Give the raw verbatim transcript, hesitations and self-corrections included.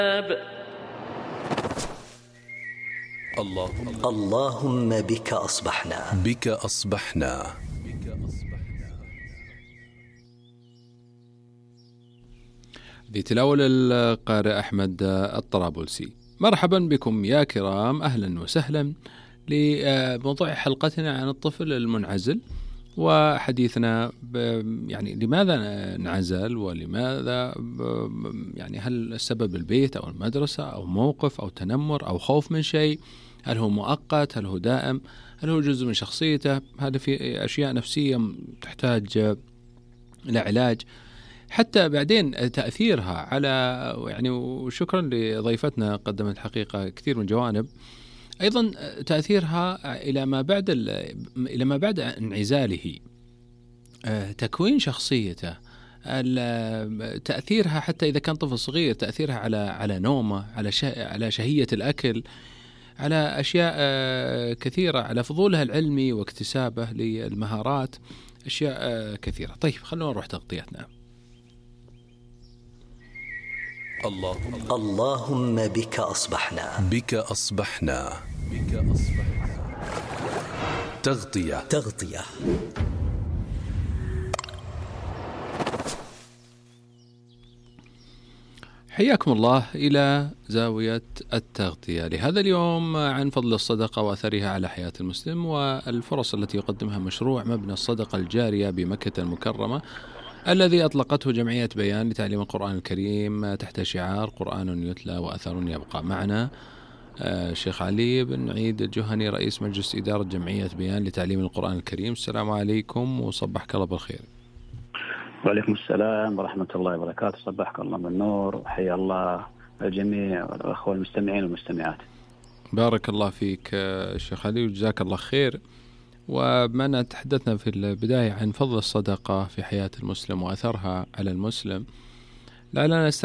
اللهم اللهم بك أصبحنا بك أصبحنا بتلاول القارئ أحمد الطرابلسي. مرحبا بكم يا كرام، أهلا وسهلا لموضوع حلقتنا عن الطفل المنعزل، وحديثنا يعني لماذا انعزل، ولماذا يعني هل السبب البيت أو المدرسة أو موقف أو تنمر أو خوف من شيء، هل هو مؤقت، هل هو دائم، هل هو جزء من شخصيته، هذا في أشياء نفسية تحتاج إلى علاج، حتى بعدين تأثيرها على يعني. وشكرا لضيفتنا قدمت حقيقة كثير من جوانب، أيضا تأثيرها إلى ما بعد إلى ما بعد انعزاله، تكوين شخصيته، تأثيرها حتى إذا كان طفل صغير، تأثيرها على على نومه، على على شهية الأكل، على أشياء كثيرة، على فضوله العلمي واكتسابه للمهارات، أشياء كثيرة. طيب خلونا نروح تغطيتنا. اللهم اللهم بك أصبحنا بك أصبحنا بك أصبحنا تغطية تغطية حياكم الله إلى زاوية التغطية لهذا اليوم عن فضل الصدقة وأثرها على حياة المسلم، والفرص التي يقدمها مشروع مبنى الصدقة الجارية بمكة المكرمة الذي أطلقته جمعية بيان لتعليم القرآن الكريم تحت شعار قرآن يتلى وأثر يبقى. معنا الشيخ علي بن عيد الجهني، رئيس مجلس إدارة جمعية بيان لتعليم القرآن الكريم. السلام عليكم وصبحك الله بالخير. وعليكم السلام ورحمة الله وبركاته، صبحك الله بالنور، وحيا الله الجميع والأخوة المستمعين والمستمعات. بارك الله فيك الشيخ علي وجزاك الله خير. وبما تحدثنا في البداية عن فضل الصدقة في حياة المسلم وأثرها على المسلم، لعلنا